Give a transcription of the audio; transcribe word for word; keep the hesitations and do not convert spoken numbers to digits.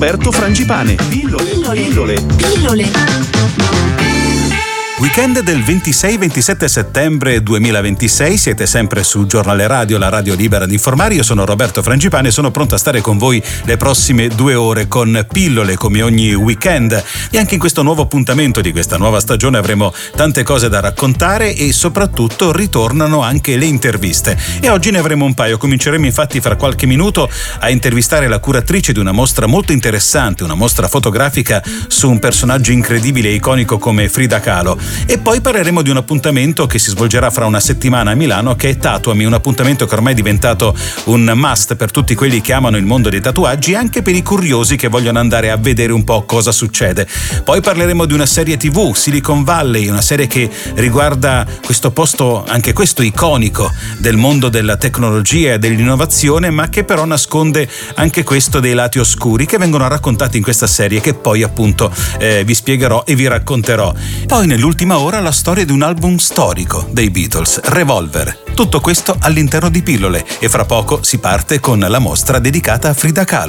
Roberto Frangipane. Pillole, pillole, pillole. Weekend del ventisei ventisette settembre duemilaventisei, siete sempre su Giornale Radio, la radio libera di informare. Io sono Roberto Frangipane e sono pronto a stare con voi le prossime due ore con pillole come ogni weekend. E anche in questo nuovo appuntamento di questa nuova stagione avremo tante cose da raccontare e soprattutto ritornano anche le interviste. E oggi ne avremo un paio. Cominceremo infatti fra qualche minuto a intervistare la curatrice di una mostra molto interessante, una mostra fotografica su un personaggio incredibile e iconico come Frida Kahlo. E poi parleremo di un appuntamento che si svolgerà fra una settimana a Milano, che è Tatuami, un appuntamento che ormai è diventato un must per tutti quelli che amano il mondo dei tatuaggi e anche per i curiosi che vogliono andare a vedere un po' cosa succede. Poi parleremo di una serie tivù, Silicon Valley, una serie che riguarda questo posto, anche questo iconico del mondo della tecnologia e dell'innovazione, ma che però nasconde anche questo dei lati oscuri che vengono raccontati in questa serie, che poi appunto eh, vi spiegherò e vi racconterò. Poi nell'ultima ora la storia di un album storico dei Beatles, Revolver. Tutto questo all'interno di Pillole, e fra poco si parte con la mostra dedicata a Frida Kahlo.